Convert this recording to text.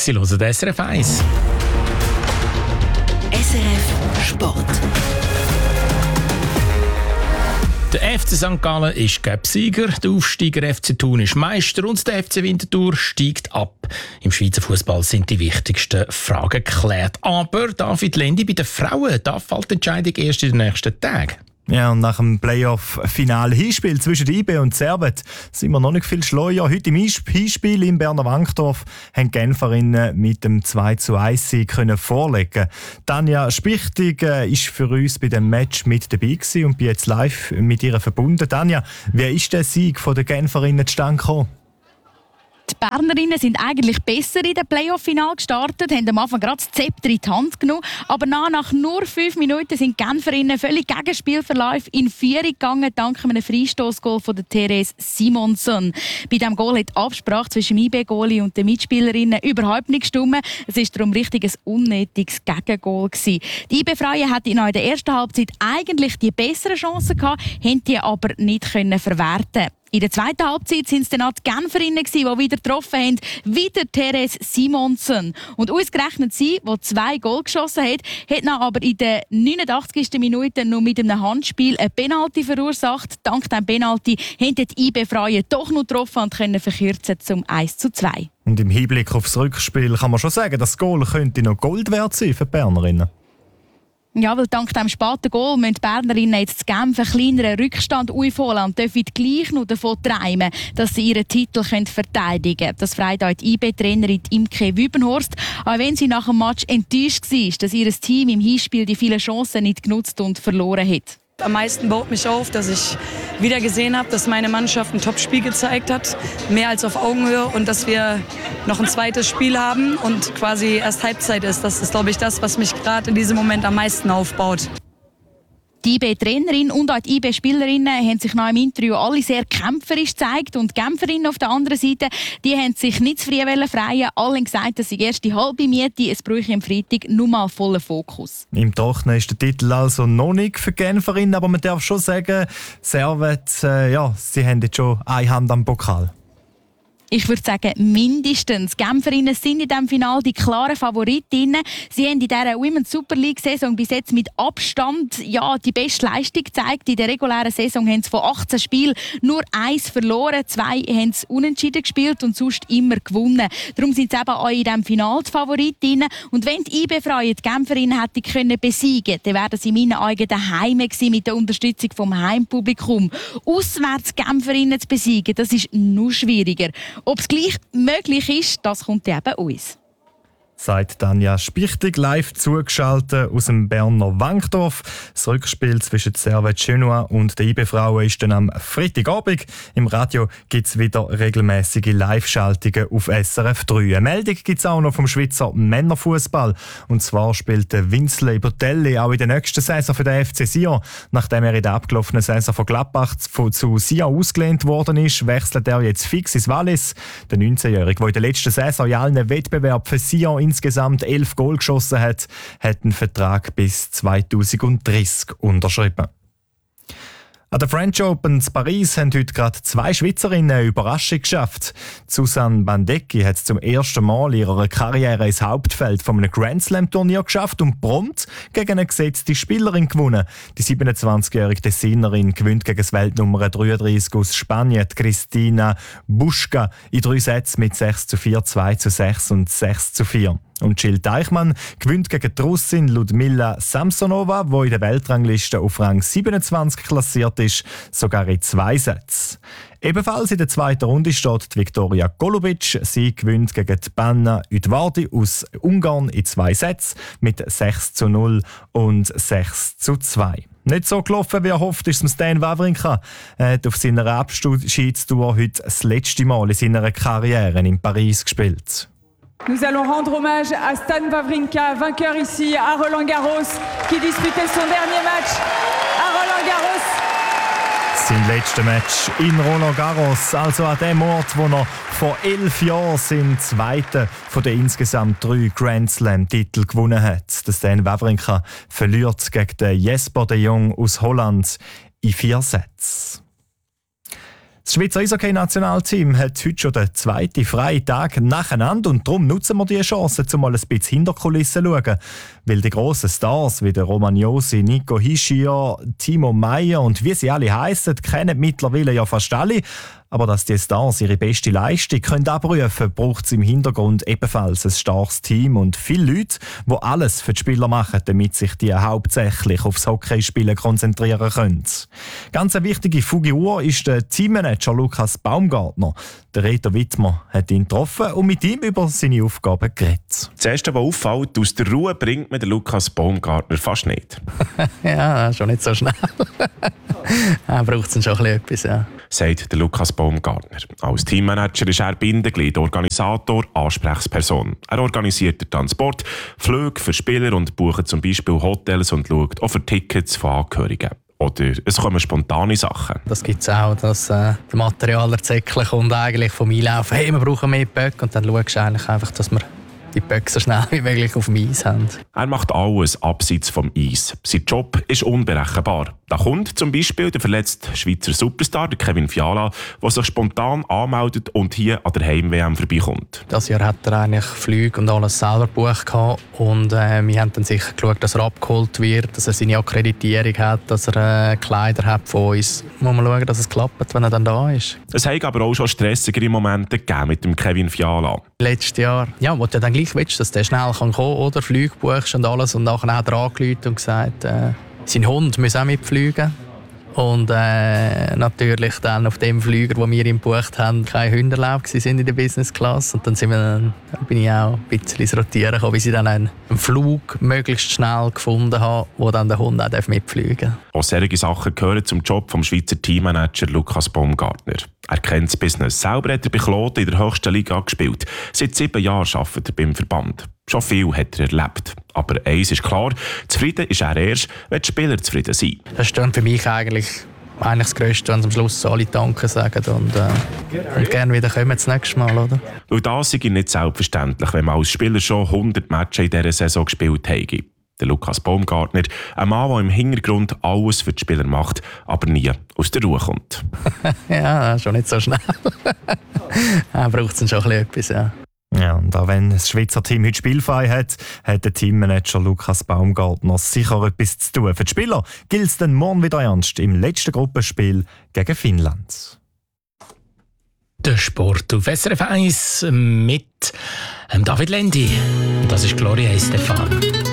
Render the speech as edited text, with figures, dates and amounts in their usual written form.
Sie hören den SRF 1. SRF Sport. Der FC St. Gallen ist Cup-Sieger, der Aufsteiger FC Thun ist Meister und der FC Winterthur steigt ab. Im Schweizer Fußball sind die wichtigsten Fragen geklärt. Aber David Lendi, bei den Frauen, da fällt die Entscheidung erst in den nächsten Tagen. Ja, und nach dem Playoff-Final-Hinspiel zwischen IB und Servet sind wir noch nicht viel schleuer. Heute im Hinspiel in Berner Wankdorf haben die Genferinnen mit dem 2:1 Sieg vorlegen. Tanja Spichtig ist für uns bei dem Match mit dabei gewesen und bin jetzt live mit ihr verbunden. Tanja, wie ist der Sieg der Genferinnen zustande gekommen? Die Bernerinnen sind eigentlich besser in dem Playoff-Final gestartet, haben am Anfang gerade das Zepter in die Hand genommen. Aber nach nur 5 Minuten sind die Genferinnen völlig gegen Spielverlauf in Führung gegangen, dank einem Freistoßgoal von der Therese Simonsen. Bei diesem Goal hat die Absprache zwischen dem IB-Goalie und den Mitspielerinnen überhaupt nicht gestimmt. Es war darum richtig ein unnötiges Gegengoal gewesen. Die IB-Frauen hatten in der ersten Halbzeit eigentlich die besseren Chancen gehabt, haben die aber nicht verwerten. In der zweiten Halbzeit waren es dann auch die Genferinnen, die wieder getroffen haben, wieder Therese Simonsen. Und ausgerechnet sie, die 2 Goal geschossen hat dann aber in der 89. Minute noch mit einem Handspiel ein Penalty verursacht. Dank diesem Penalty haben die IB-Frauen doch noch getroffen und können verkürzen zum 1:2. Und im Hinblick aufs Rückspiel kann man schon sagen, das Goal könnte noch Gold wert sein für die Bernerinnen. Ja, weil dank diesem späten Goal müssen die Bernerinnen jetzt zu Genf einen kleineren Rückstand aufholen und dürfen gleich noch davon träumen, dass sie ihren Titel verteidigen können. Das freut auch die IB-Trainerin Imke Wübenhorst, auch wenn sie nach dem Match enttäuscht war, dass ihr Team im Hinspiel die vielen Chancen nicht genutzt und verloren hat. Am meisten baut mich auf, dass ich wieder gesehen habe, dass meine Mannschaft ein Top-Spiel gezeigt hat, mehr als auf Augenhöhe, und dass wir noch ein zweites Spiel haben und quasi erst Halbzeit ist. Das ist, glaube ich, das, was mich gerade in diesem Moment am meisten aufbaut. Die IB-Trainerin und auch die IB-Spielerinnen haben sich nach dem Interview alle sehr kämpferisch gezeigt. Und die Genferinnen auf der anderen Seite, die haben sich nicht zu früh freien. Alle haben gesagt, dass sie erst die halbe Miete, es bräuchte am Freitag nur mal vollen Fokus. Im Trocknen ist der Titel also noch nicht für die Genferinnen, aber man darf schon sagen, Servet, sie haben jetzt schon eine Hand am Pokal. Ich würde sagen, mindestens. Die Genferinnen sind in diesem Finale die klaren Favoritinnen. Sie haben in dieser Women's Super League-Saison bis jetzt mit Abstand die beste Leistung gezeigt. In der regulären Saison haben sie von 18 Spielen nur 1 verloren, 2 haben sie unentschieden gespielt und sonst immer gewonnen. Darum sind sie eben auch in diesem Finale die Favoritinnen. Und wenn die IB-Frauen die Genferinnen hätten besiegen können, dann wären sie in meinen Augen daheim gewesen mit der Unterstützung vom Heimpublikum. Auswärts die Genferinnen zu besiegen, das ist noch schwieriger. Ob es gleich möglich ist, das kommt eben uns. Sagt Tanja Spichtig, live zugeschaltet aus dem Berner Wankdorf. Das Rückspiel zwischen Servet Genua und den IB-Frauen ist dann am Freitagabend. Im Radio gibt es wieder regelmäßige Live-Schaltungen auf SRF 3. Eine Meldung gibt es auch noch vom Schweizer Männerfußball. Und zwar spielt Winsley Botelli auch in der nächsten Saison für den FC Sion. Nachdem er in der abgelaufenen Saison von Gladbach zu Sion ausgelehnt worden ist, wechselt er jetzt fix ins Wallis. Der 19-Jährige, der in der letzten Saison in allen Wettbewerben für Sion insgesamt 11 Goal geschossen hat einen Vertrag bis 2030 unterschrieben. An der French Open in Paris haben heute gerade 2 Schweizerinnen eine Überraschung geschafft. Susanne Bandecki hat es zum ersten Mal in ihrer Karriere ins Hauptfeld von einem Grand Slam Turnier geschafft und prompt gegen eine gesetzte Spielerin gewonnen. Die 27-jährige Tessinerin gewinnt gegen das Weltnummer 33 aus Spanien, Cristina Buschka, in 3 Sätzen mit 6:4, 2:6 und 6:4. Und Jill Teichmann gewinnt gegen die Russin Ludmila Samsonova, die in der Weltrangliste auf Rang 27 klassiert ist, sogar in 2 Sätzen. Ebenfalls in der zweiten Runde steht die Viktoria Golubic. Sie gewinnt gegen die Banna Udvardi aus Ungarn in 2 Sätzen mit 6:0 und 6:2. Nicht so gelaufen, wie erhofft, ist es Stan Wawrinka. Er hat auf seiner Abschiedstour heute das letzte Mal in seiner Karriere in Paris gespielt. Nous allons rendre hommage à Stan Wawrinka, vainqueur ici à Roland-Garros, qui disputait son dernier match à Roland-Garros. Sein letztes Match in Roland-Garros, also an dem Ort, wo er vor 11 Jahren seinen zweiten von den insgesamt 3 Grand Slam-Titel gewonnen hat. Der Stan Wawrinka verliert gegen den Jesper de Jong aus Holland in 4 Sätzen. Das Schweizer Eishockey-Nationalteam hat heute schon den zweiten freien Tag nacheinander und darum nutzen wir die Chance, um mal ein bisschen hinter die Kulissen zu schauen. Weil die grossen Stars wie der Roman Josi, Nico Hischier, Timo Meyer und wie sie alle heissen, kennen mittlerweile ja fast alle. Aber dass die Stars ihre beste Leistung können abrufen, braucht es im Hintergrund ebenfalls ein starkes Team und viele Leute, die alles für die Spieler machen, damit sich die hauptsächlich aufs Hockeyspielen konzentrieren können. Ganz eine wichtige Figur ist der Teammanager Lukas Baumgartner. Der Reto Wittmer hat ihn getroffen und mit ihm über seine Aufgaben geredet. Das Erste, was auffällt, aus der Ruhe bringt mir den Lukas Baumgartner fast nicht. Ja, schon nicht so schnell. Er braucht schon ein bisschen etwas, ja. Sagt der Lukas Baumgartner. Als Teammanager ist er Bindeglied, Organisator, Ansprechperson. Er organisiert den Transport, Flüge für Spieler und bucht zum Beispiel Hotels und schaut auch für Tickets von Angehörigen. Oder es kommen spontane Sachen. Das gibt es auch, dass der Materialerzeckler kommt eigentlich vom Einlaufen. Hey, wir brauchen mehr Böcke. Und dann schaust du eigentlich einfach, dass wir die Böcke so schnell wie möglich auf dem Eis haben. Er macht alles abseits vom Eis. Sein Job ist unberechenbar. Da kommt zum Beispiel der verletzte Schweizer Superstar, der Kevin Fiala, der sich spontan anmeldet und hier an der Heim-WM vorbeikommt. Das Jahr hat er eigentlich Flüge und alles selber gebucht und wir haben dann sicher geschaut, dass er abgeholt wird, dass er seine Akkreditierung hat, dass er Kleider hat von uns. Muss man schauen, dass es klappt, wenn er dann da ist. Es hat aber auch schon stressigere Momente gegeben mit dem Kevin Fiala. Letztes Jahr, ja, wo du dann gleich willst, dass der schnell kommen kann, oder Flüge buchst und alles und nachher hat er angerufen und gesagt, sein Hund muss auch mitfliegen. Und natürlich dann auf dem Flüger, den wir ihm gebucht haben, keine Hunde erlaubt sind in der Business Class. Und dann bin ich auch ein bisschen ins Rotieren gekommen, wie sie dann einen Flug möglichst schnell gefunden haben, wo dann der Hund auch mitfliegen darf. Auch solche Sachen gehören zum Job vom Schweizer Teammanager Lukas Baumgartner. Er kennt das Business. Selber hat er bei Kloten in der höchsten Liga gespielt. Seit 7 Jahren arbeitet er beim Verband. Schon viel hat er erlebt. Aber eins ist klar, zufrieden ist er erst, wenn die Spieler zufrieden sind. Das ist für mich eigentlich das Größte, wenn sie am Schluss alle Danke sagen und gerne wieder kommen das nächste Mal. Oder? Weil das ist nicht selbstverständlich, wenn man als Spieler schon 100 Matches in dieser Saison gespielt hat. Der Lukas Baumgartner, ein Mann, der im Hintergrund alles für die Spieler macht, aber nie aus der Ruhe kommt. Ja, schon nicht so schnell. Er braucht schon ein bisschen etwas, ja. Ja, und auch wenn das Schweizer Team heute spielfrei hat, hat der Teammanager Lukas Baumgartner sicher etwas zu tun. Für die Spieler gilt es dann morgen wieder ernst im letzten Gruppenspiel gegen Finnland. Der Sport auf SRF 1 mit David Lendi. Das ist Gloria Estefan.